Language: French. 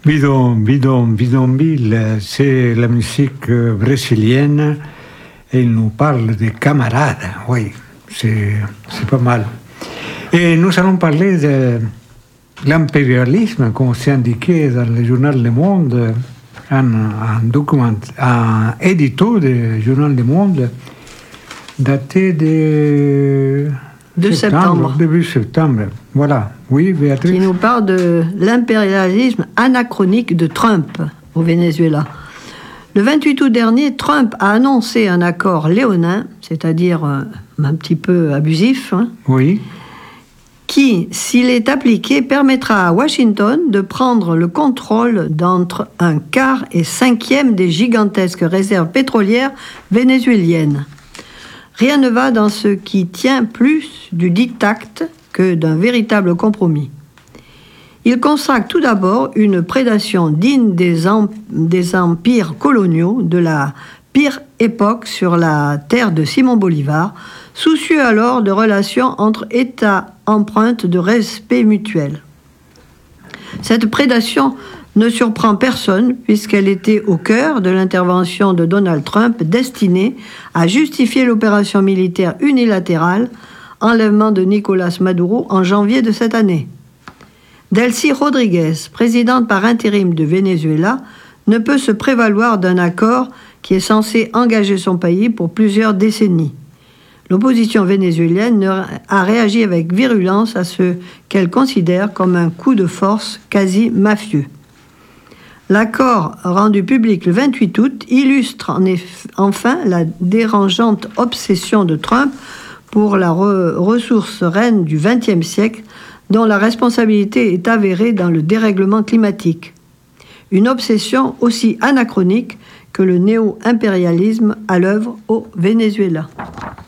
Bidonville, c'est la musique brésilienne et il nous parle des camarades. Oui, c'est pas mal. Et nous allons parler de l'impérialisme, comme c'est indiqué dans le journal Le Monde, un édito du journal Le Monde daté de septembre. Début septembre. Voilà. Oui, Béatrice. Qui nous parle de l'impérialisme anachronique de Trump au Venezuela. Le 28 août dernier, Trump a annoncé un accord léonin, c'est-à-dire un petit peu abusif, oui, qui, s'il est appliqué, permettra à Washington de prendre le contrôle d'entre un quart et cinquième des gigantesques réserves pétrolières vénézuéliennes. Rien ne va dans ce qui tient plus du diktat que d'un véritable compromis. Il consacre tout d'abord une prédation digne des empires coloniaux de la pire époque sur la terre de Simon Bolivar, soucieux alors de relations entre États empreintes de respect mutuel. Cette prédation ne surprend personne puisqu'elle était au cœur de l'intervention de Donald Trump destinée à justifier l'opération militaire unilatérale, enlèvement de Nicolás Maduro en janvier de cette année. Delcy Rodriguez, présidente par intérim de Venezuela, ne peut se prévaloir d'un accord qui est censé engager son pays pour plusieurs décennies. L'opposition vénézuélienne a réagi avec virulence à ce qu'elle considère comme un coup de force quasi mafieux. L'accord rendu public le 28 août illustre enfin la dérangeante obsession de Trump pour la ressource reine du XXe siècle, dont la responsabilité est avérée dans le dérèglement climatique. Une obsession aussi anachronique que le néo-impérialisme à l'œuvre au Venezuela.